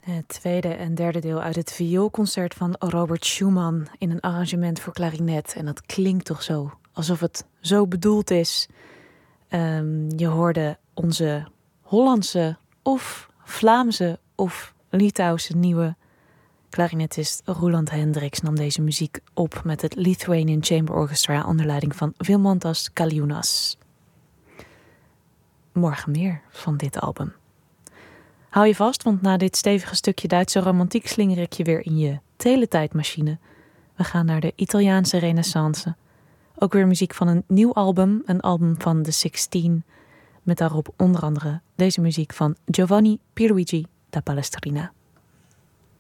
Het tweede en derde deel uit het vioolconcert van Robert Schumann in een arrangement voor klarinet. En dat klinkt toch zo, alsof het zo bedoeld is. Je hoorde onze Hollandse of Vlaamse of Litouwse nieuwe klarinetist Roland Hendricks nam deze muziek op met het Lithuanian Chamber Orchestra onder leiding van Vilmantas Kaliunas. Morgen meer van dit album. Hou je vast, want na dit stevige stukje Duitse romantiek slinger ik je weer in je teletijdmachine. We gaan naar de Italiaanse renaissance. Ook weer muziek van een nieuw album, een album van The Sixteen, met daarop onder andere deze muziek van Giovanni Pierluigi da Palestrina.